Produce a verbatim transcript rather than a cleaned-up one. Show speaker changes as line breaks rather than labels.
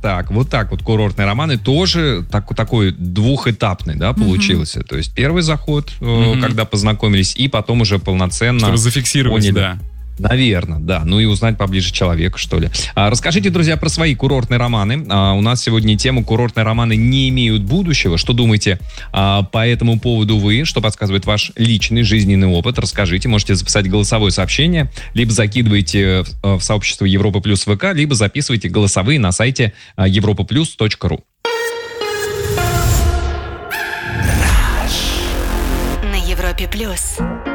так, вот так вот курортные романы тоже так, такой двухэтапный, да, получился. Mm-hmm. То есть первый заход, mm-hmm. когда познакомились, и потом уже полноценно...
Чтобы зафиксировать, поняли. Да.
Наверное, да. Ну и узнать поближе человека, что ли. А, расскажите, друзья, про свои курортные романы. А, у нас сегодня тема «Курортные романы не имеют будущего». Что думаете а, по этому поводу вы? Что подсказывает ваш личный жизненный опыт? Расскажите. Можете записать голосовое сообщение, либо закидывайте в, в сообщество Европа Плюс ВК, либо записывайте голосовые на сайте европа плюс точка ру.
На Европе Плюс.